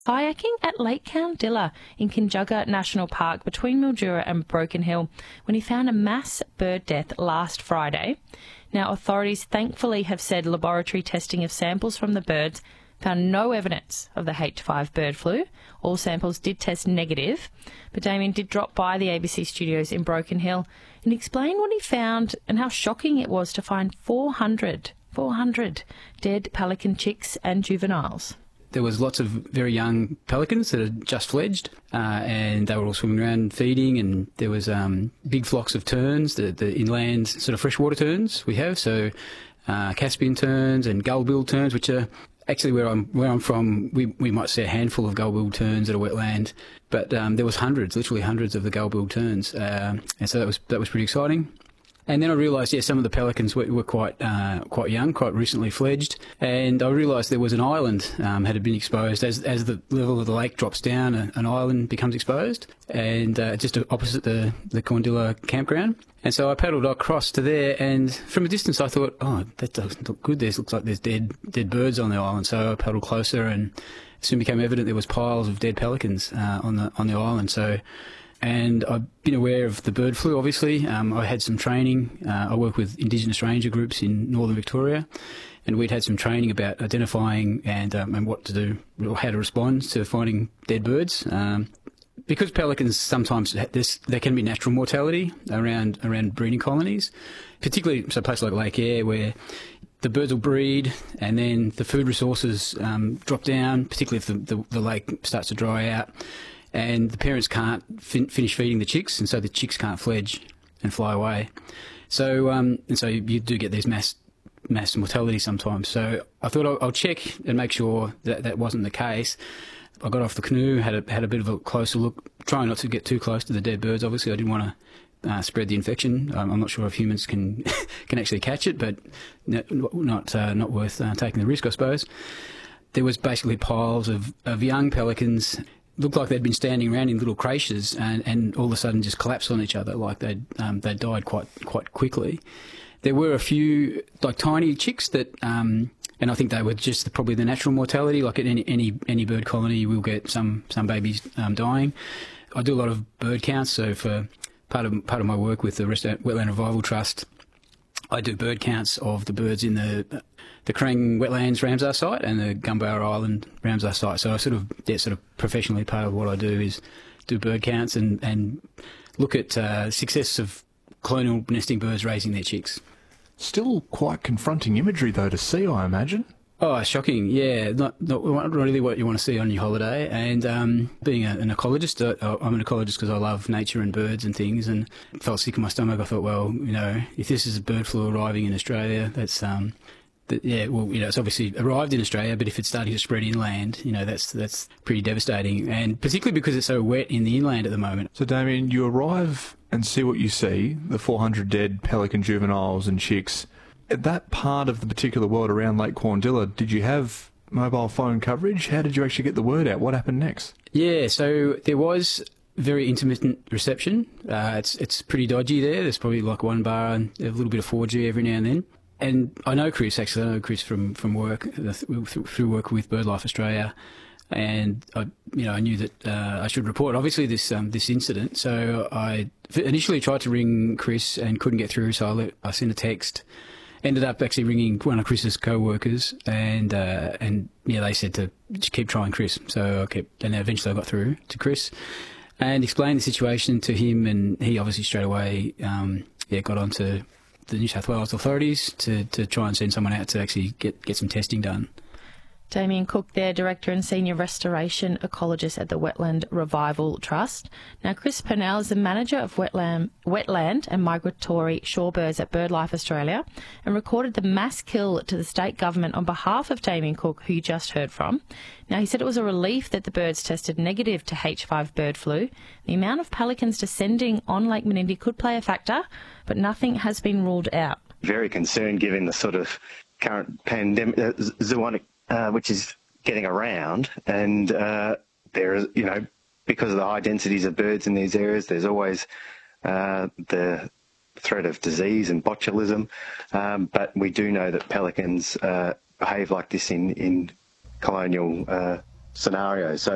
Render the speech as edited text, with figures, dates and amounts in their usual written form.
Kayaking at Lake Coundilla in Kinjugga National Park between Mildura and Broken Hill when he found a mass bird death last Friday. Now, authorities thankfully have said laboratory testing of samples from the birds found no evidence of the H5 bird flu. All samples did test negative, but Damien did drop by the ABC studios in Broken Hill and explain what he found and how shocking it was to find 400 dead pelican chicks and juveniles. There was lots of very young pelicans that had just fledged, and they were all swimming around feeding, and there was big flocks of terns, the inland sort of freshwater terns we have, so Caspian terns and gull-billed terns, which are actually where I'm from. We might see a handful of gull-billed terns at a wetland, but there was literally hundreds of the gull-billed terns, and so that was pretty exciting. And then I realised, some of the pelicans were quite young, quite recently fledged, and I realised there was an island had been exposed. As the level of the lake drops down, an island becomes exposed, and just opposite the Coandilla campground. And so I paddled across to there, and from a distance I thought, oh, that doesn't look good. Looks like there's dead birds on the island. So I paddled closer, and it soon became evident there was piles of dead pelicans on the island. And I've been aware of the bird flu, obviously. I had some training. I work with Indigenous ranger groups in northern Victoria, and we'd had some training about identifying and what to do, or how to respond to finding dead birds. Because pelicans sometimes, there can be natural mortality around breeding colonies, particularly a place like Lake Eyre where the birds will breed and then the food resources drop down, particularly if the lake starts to dry out. And the parents can't finish feeding the chicks, and so the chicks can't fledge and fly away. So you do get these mass mortality sometimes. So I thought I'll check and make sure that wasn't the case. I got off the canoe, had a bit of a closer look, trying not to get too close to the dead birds. Obviously, I didn't want to spread the infection. I'm not sure if humans can actually catch it, but not worth taking the risk, I suppose. There was basically piles of young pelicans. Looked like they'd been standing around in little creches and all of a sudden just collapsed on each other, like they'd died quite quickly. There were a few like tiny chicks that, and I think they were just probably the natural mortality. Like at any bird colony, you will get some babies dying. I do a lot of bird counts, so for part of my work with the Wetland Revival Trust, I do bird counts of the birds in the Kerang Wetlands Ramsar site and the Gumbar Island Ramsar site. So I sort of professionally, part of what I do is do bird counts and look at success of colonial nesting birds raising their chicks. Still quite confronting imagery though to see, I imagine. Oh, shocking! Yeah, not really what you want to see on your holiday. And being an ecologist, I'm an ecologist because I love nature and birds and things. And felt sick in my stomach. I thought, well, if this is a bird flu arriving in Australia, that's it's obviously arrived in Australia, but if it's starting to spread inland, that's pretty devastating. And particularly because it's so wet in the inland at the moment. So, Damien, you arrive and see what you see: the 400 dead pelican juveniles and chicks. At that part of the particular world around Lake Coandilla, did you have mobile phone coverage? How did you actually get the word out? What happened next? Yeah, so there was very intermittent reception. It's pretty dodgy there. There's probably like one bar and a little bit of 4G every now and then. And I know Chris, actually. I know Chris from work, through work with BirdLife Australia. And I knew that I should report, obviously, this incident. So I initially tried to ring Chris and couldn't get through, so I sent a text. Ended up actually ringing one of Chris's co-workers, and they said to keep trying Chris. So and eventually I got through to Chris and explained the situation to him, and he obviously straight away got onto the New South Wales authorities to try and send someone out to actually get some testing done. Damien Cook there, Director and Senior Restoration Ecologist at the Wetland Revival Trust. Now, Chris Purnell is the Manager of Wetland and Migratory Shorebirds at BirdLife Australia and recorded the mass kill to the state government on behalf of Damien Cook, who you just heard from. Now, he said it was a relief that the birds tested negative to H5 bird flu. The amount of pelicans descending on Lake Menindee could play a factor, but nothing has been ruled out. Very concerned given the sort of current pandemic, zoonotic, which is getting around, and there is, because of the high densities of birds in these areas, there's always the threat of disease and botulism. But we do know that pelicans behave like this in colonial scenarios. So